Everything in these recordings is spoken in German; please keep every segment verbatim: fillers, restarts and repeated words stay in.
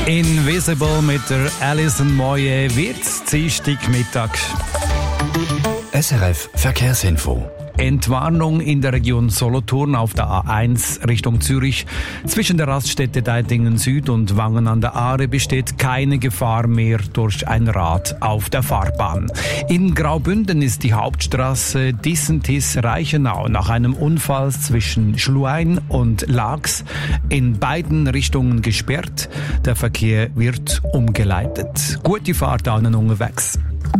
Invisible mit der Alison Moye wird's Dienstagmittag. S R F Verkehrsinfo. Entwarnung in der Region Solothurn auf der A eins Richtung Zürich. Zwischen der Raststätte Deitingen Süd und Wangen an der Aare besteht keine Gefahr mehr durch ein Rad auf der Fahrbahn. In Graubünden ist die Hauptstraße Dissentis-Reichenau nach einem Unfall zwischen Schluein und Laax in beiden Richtungen gesperrt. Der Verkehr wird umgeleitet. Gute Fahrt allen unterwegs.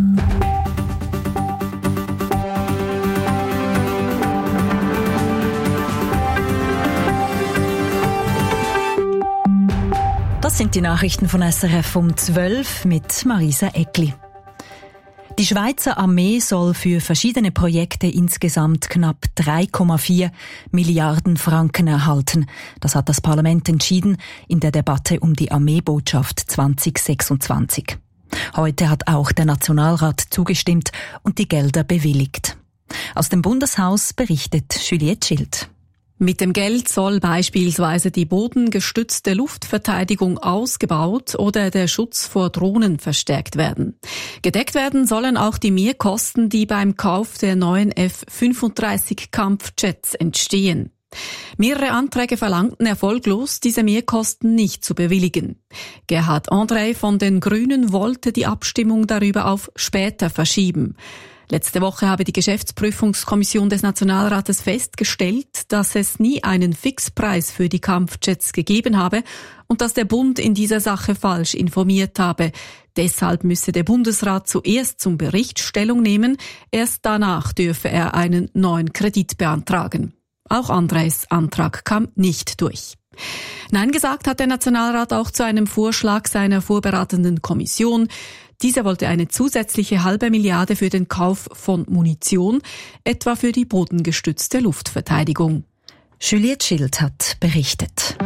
Das sind die Nachrichten von S R F um zwölf mit Marisa Eckli. Die Schweizer Armee soll für verschiedene Projekte insgesamt knapp drei Komma vier Milliarden Franken erhalten. Das hat das Parlament entschieden in der Debatte um die Armeebotschaft zwanzig sechsundzwanzig. Heute hat auch der Nationalrat zugestimmt und die Gelder bewilligt. Aus dem Bundeshaus berichtet Juliette Schild. Mit dem Geld soll beispielsweise die bodengestützte Luftverteidigung ausgebaut oder der Schutz vor Drohnen verstärkt werden. Gedeckt werden sollen auch die Mehrkosten, die beim Kauf der neuen F fünfunddreißig Kampfjets entstehen. Mehrere Anträge verlangten erfolglos, diese Mehrkosten nicht zu bewilligen. Gerhard André von den Grünen wollte die Abstimmung darüber auf später verschieben. Letzte Woche habe die Geschäftsprüfungskommission des Nationalrates festgestellt, dass es nie einen Fixpreis für die Kampfjets gegeben habe und dass der Bund in dieser Sache falsch informiert habe. Deshalb müsse der Bundesrat zuerst zum Bericht Stellung nehmen, erst danach dürfe er einen neuen Kredit beantragen. Auch Andres Antrag kam nicht durch. Nein gesagt hat der Nationalrat auch zu einem Vorschlag seiner vorberatenden Kommission. Diese wollte eine zusätzliche halbe Milliarde für den Kauf von Munition, etwa für die bodengestützte Luftverteidigung. Juliette Schild hat berichtet.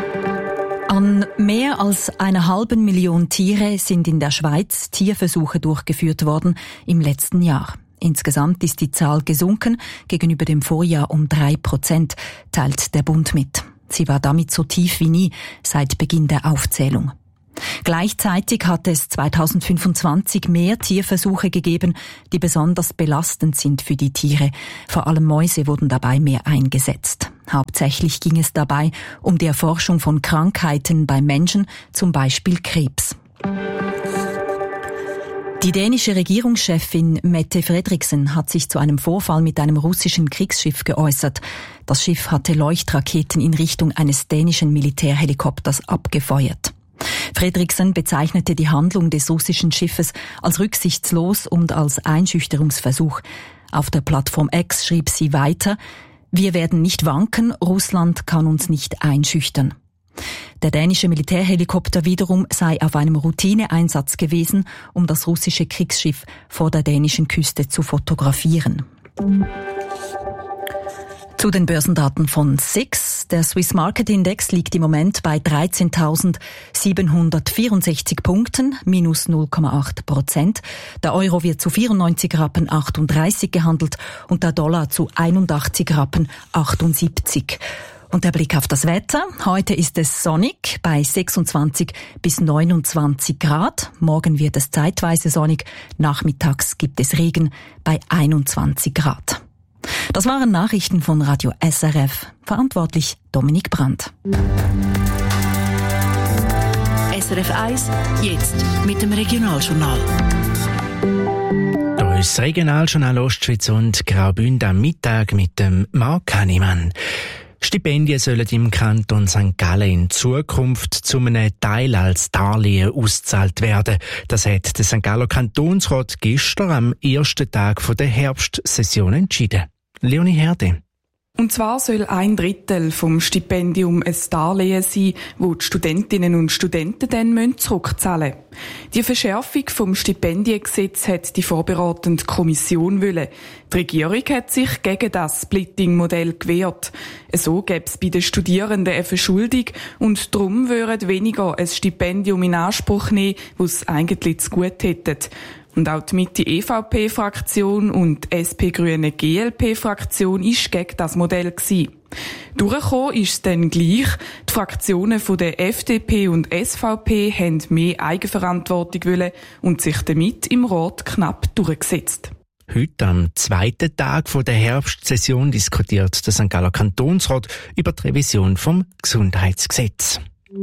An mehr als einer halben Million Tiere sind in der Schweiz Tierversuche durchgeführt worden im letzten Jahr. Insgesamt ist die Zahl gesunken gegenüber dem Vorjahr um drei Prozent, teilt der Bund mit. Sie war damit so tief wie nie seit Beginn der Aufzählung. Gleichzeitig hat es zweitausendfünfundzwanzig mehr Tierversuche gegeben, die besonders belastend sind für die Tiere. Vor allem Mäuse wurden dabei mehr eingesetzt. Hauptsächlich ging es dabei um die Erforschung von Krankheiten bei Menschen, zum Beispiel Krebs. Die dänische Regierungschefin Mette Frederiksen hat sich zu einem Vorfall mit einem russischen Kriegsschiff geäußert. Das Schiff hatte Leuchtraketen in Richtung eines dänischen Militärhelikopters abgefeuert. Frederiksen bezeichnete die Handlung des russischen Schiffes als rücksichtslos und als Einschüchterungsversuch. Auf der Plattform X schrieb sie weiter: Wir werden nicht wanken, Russland kann uns nicht einschüchtern. Der dänische Militärhelikopter wiederum sei auf einem Routineeinsatz gewesen, um das russische Kriegsschiff vor der dänischen Küste zu fotografieren. Zu den Börsendaten von S I X. Der Swiss Market Index liegt im Moment bei dreizehntausendsiebenhundertvierundsechzig Punkten, minus null Komma acht Prozent. Der Euro wird zu vierundneunzig Rappen achtunddreißig gehandelt und der Dollar zu einundachtzig Rappen achtundsiebzig. Und der Blick auf das Wetter. Heute ist es sonnig bei sechsundzwanzig bis neunundzwanzig Grad. Morgen wird es zeitweise sonnig. Nachmittags gibt es Regen bei einundzwanzig Grad. Das waren Nachrichten von Radio S R F. Verantwortlich Dominik Brandt. S R F eins, jetzt mit dem Regionaljournal. Hier ist das Regionaljournal Ostschweiz und Graubünden am Mittag mit dem Marc Hannemann. Stipendien sollen im Kanton Sankt Gallen in Zukunft zu einem Teil als Darlehen ausgezahlt werden. Das hat der Sankt Galler Kantonsrat gestern am ersten Tag der Herbstsession entschieden. Leonie Herde. Und zwar soll ein Drittel vom Stipendium ein Darlehen sein, wo die Studentinnen und Studenten dann zurückzahlen müssen. Die Verschärfung vom Stipendiengesetz hat die vorberatende Kommission wollen. Die Regierung hat sich gegen das Splitting-Modell gewehrt. So gäbe es bei den Studierenden eine Verschuldung und darum würden weniger ein Stipendium in Anspruch nehmen, das es eigentlich zu gut hätten. Und auch die Mitte-E V P-Fraktion und die S P-Grüne-G L P-Fraktion ist gegen das Modell gewesen. Durchgekommen ist es dann gleich. Die Fraktionen von der F D P und S V P haben mehr Eigenverantwortung wollen und sich damit im Rat knapp durchgesetzt. Heute, am zweiten Tag der Herbstsession, diskutiert der Sankt Galler Kantonsrat über die Revision vom Gesundheitsgesetz.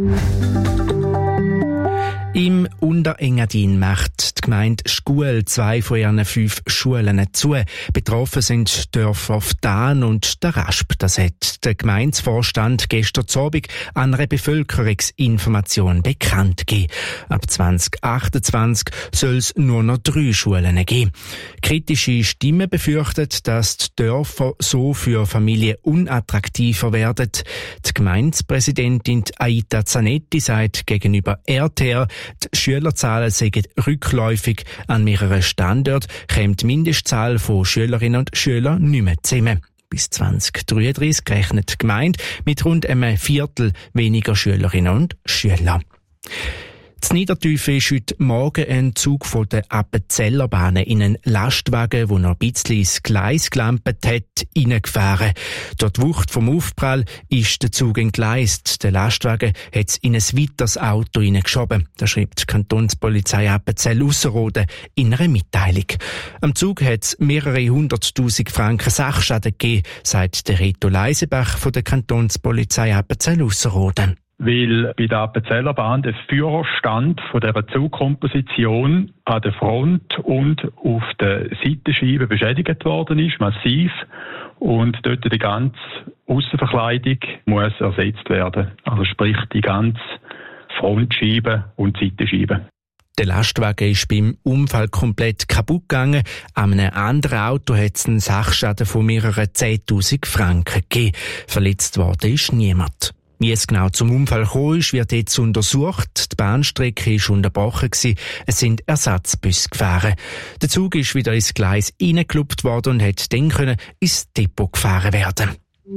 Im Unterengadin macht die Gemeinde Schuel zwei von ihren fünf Schulen zu. Betroffen sind die Dörfer Ftan und der Rasp. Das hat der Gemeindevorstand gestern Abend an einer Bevölkerungsinformation bekannt gegeben. Ab zwanzig achtundzwanzig soll es nur noch drei Schulen geben. Kritische Stimmen befürchten, dass die Dörfer so für Familien unattraktiver werden. Die Gemeindepräsidentin Aita Zanetti sagt gegenüber R T R, die Schülerzahlen seien rückläufig. An mehreren Standorten kommt die Mindestzahl von Schülerinnen und Schülern nicht mehr zusammen. Bis zwanzig dreiunddreißig rechnet die Gemeinde mit rund einem Viertel weniger Schülerinnen und Schüler. In Niedertüfe ist heute Morgen ein Zug von der Appenzeller Bahn in einen Lastwagen, der noch ein bisschen ins Gleis gelampt hat, reingefahren. Durch die Wucht vom Aufprall ist der Zug entgleist. Der Lastwagen hat es in ein weiteres Auto hineingeschoben. Das schreibt die Kantonspolizei Appenzell-Ausserrhoden in einer Mitteilung. Am Zug hat es mehrere hunderttausend Franken Sachschaden gegeben, sagt der Reto Leisebach von der Kantonspolizei Appenzell-Ausserrhoden. Weil bei der Appenzeller Bahn der Führerstand von dieser Zugkomposition an der Front und auf der Seitenscheibe beschädigt worden ist, massiv. Und dort die ganze Aussenverkleidung muss ersetzt werden. Also sprich die ganze Frontscheibe und Seitenscheibe. Der Lastwagen ist beim Unfall komplett kaputt gegangen. An einem anderen Auto hat es einen Sachschaden von mehreren zehntausend Franken gegeben. Verletzt worden ist niemand. Wie es genau zum Unfall gekommen ist, wird jetzt untersucht. Die Bahnstrecke war unterbrochen. Es sind Ersatzbusse gefahren. Der Zug ist wieder ins Gleis reingelupft worden und hat dann können ins Depot gefahren werden.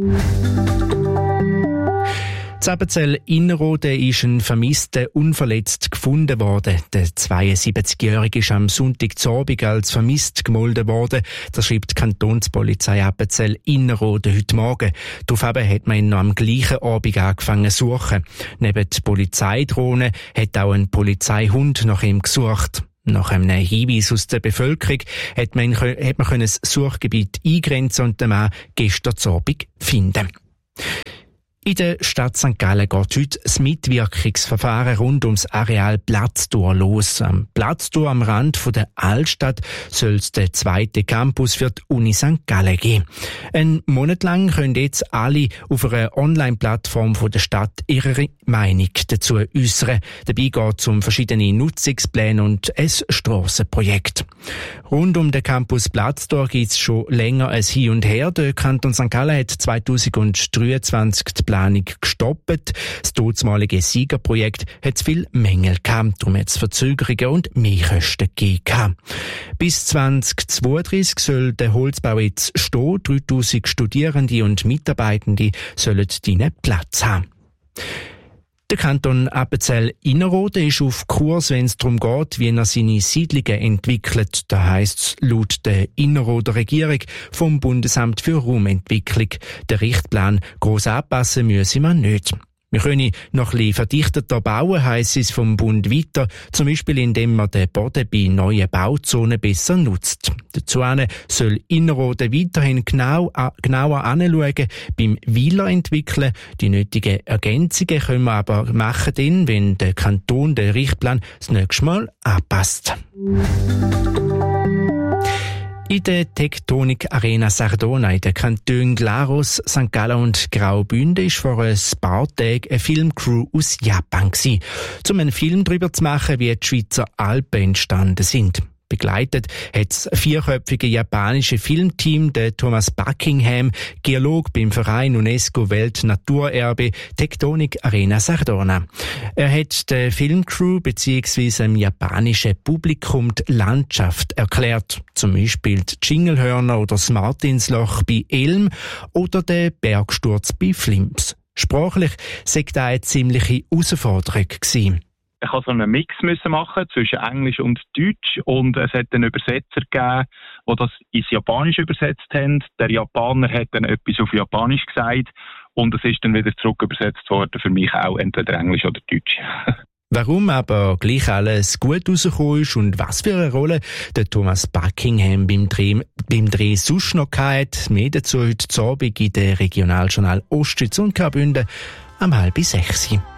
In Appenzell-Innerrhoden ist ein Vermisster unverletzt gefunden worden. Der zweiundsiebzigjährige ist am Sonntagabend als vermisst gemeldet worden. Das schreibt die Kantonspolizei Appenzell-Innerrhoden heute Morgen. Daraufhin hat man ihn noch am gleichen Abend angefangen zu suchen. Neben der Polizeidrohne hat auch ein Polizeihund nach ihm gesucht. Nach einem Hinweis aus der Bevölkerung hat man, hat man das Suchgebiet eingrenzen und den Mann gestern Abend finden. In der Stadt Sankt Gallen geht heute das Mitwirkungsverfahren rund ums Areal Platztor los. Am Platztor am Rand der Altstadt soll es den zweiten Campus für die Uni Sankt Gallen geben. Einen Monat lang können jetzt alle auf einer Online-Plattform der Stadt ihre Meinung dazu äußern. Dabei geht es um verschiedene Nutzungspläne und ein Strassenprojekt. Rund um den Campus Platztor gibt es schon länger ein Hin und Her. Der Kanton Sankt Gallen hat zweitausenddreiundzwanzig die Planung gestoppt. Das dortmalige Siegerprojekt hat viel Mängel gehabt, darum hat es Verzögerungen und Mehrkosten gegeben. Bis zwanzig zweiunddreißig soll der Holzbau jetzt stehen. dreitausend Studierende und Mitarbeitende sollen deinen Platz haben. Der Kanton Appenzell-Innerrhoden ist auf Kurs, wenn es darum geht, wie er seine Siedlungen entwickelt. Da heisst es laut der Innerrhoder Regierung vom Bundesamt für Raumentwicklung. Der Richtplan gross anpassen müsse man nicht. Wir können noch ein bisschen verdichteter bauen, heisst es vom Bund weiter, zum Beispiel indem man den Boden bei neuen Bauzonen besser nutzt. Dazu soll Innerrhoden weiterhin genau, genauer anschauen beim Weiler entwickeln. Die nötigen Ergänzungen können wir aber machen, dann, wenn der Kanton den Richtplan das nächste Mal anpasst. In der Tektonik Arena Sardona in den Kantonen Glarus, Sankt Gallen und Graubünden ist vor ein paar Tagen eine Filmcrew aus Japan gewesen, um einen Film darüber zu machen, wie die Schweizer Alpen entstanden sind. Begleitet hat das vierköpfige japanische Filmteam der Thomas Buckingham, Geolog beim Verein UNESCO Weltnaturerbe Tektonik Arena Sardona. Er hat der Filmcrew bzw. dem japanischen Publikum die Landschaft erklärt. Zum Beispiel die Dschingelhörner oder das Martinsloch bei Elm oder der Bergsturz bei Flims. Sprachlich sei das eine ziemliche Herausforderung gewesen. Ich habe so einen Mix müssen machen zwischen Englisch und Deutsch und es hat einen Übersetzer gegeben, der das ins Japanische übersetzt haben. Der Japaner hat dann etwas auf Japanisch gesagt und es ist dann wieder zurück übersetzt worden, für mich auch entweder Englisch oder Deutsch. Warum aber gleich alles gut rausgekommen ist und was für eine Rolle der Thomas Buckingham beim Dreh, beim Dreh sonst noch hatte, mehr dazu heute zu Abend in der Regionaljournal Ostschweiz und Graubünden am halb sechs.